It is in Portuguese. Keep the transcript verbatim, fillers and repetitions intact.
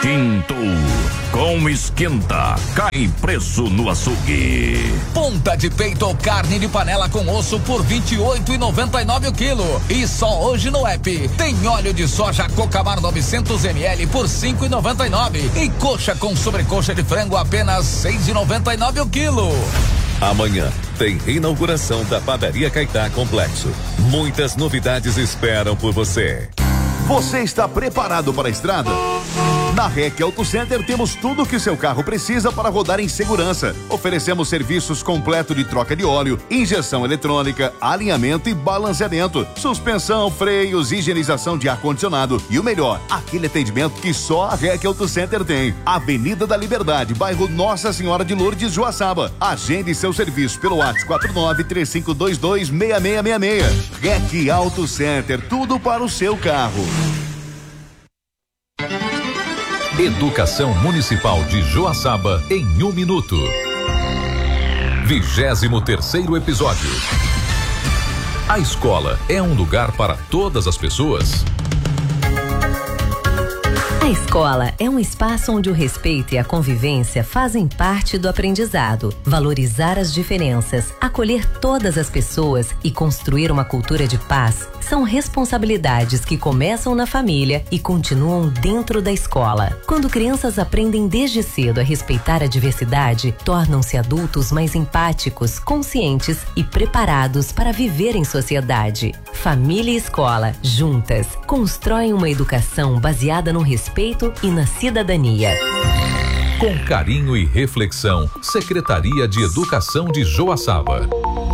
Quinto, com esquenta, cai preço no açougue. Ponta de peito ou carne de panela com osso por vinte e oito reais e noventa e nove o quilo. E só hoje no app tem óleo de soja Cocamar novecentos mililitros por cinco reais e noventa e nove. E coxa com sobrecoxa de frango apenas seis reais e noventa e nove o quilo. Amanhã tem reinauguração da Padaria Caetá Complexo. Muitas novidades esperam por você. Você está preparado para a estrada? Na R E C Auto Center temos tudo o que seu carro precisa para rodar em segurança. Oferecemos serviços completos de troca de óleo, injeção eletrônica, alinhamento e balanceamento, suspensão, freios, higienização de ar-condicionado e o melhor, aquele atendimento que só a R E C Auto Center tem. Avenida da Liberdade, bairro Nossa Senhora de Lourdes, Joaçaba. Agende seu serviço pelo WhatsApp quatro nove três cinco dois dois seis seis seis seis. R E C Auto Center, tudo para o seu carro. Educação Municipal de Joaçaba em um minuto. Vigésimo terceiro episódio. A escola é um lugar para todas as pessoas? A escola é um espaço onde o respeito e a convivência fazem parte do aprendizado. Valorizar as diferenças, acolher todas as pessoas e construir uma cultura de paz são responsabilidades que começam na família e continuam dentro da escola. Quando crianças aprendem desde cedo a respeitar a diversidade, tornam-se adultos mais empáticos, conscientes e preparados para viver em sociedade. Família e escola, juntas, constroem uma educação baseada no respeito e na cidadania. Com carinho e reflexão, Secretaria de Educação de Joaçaba.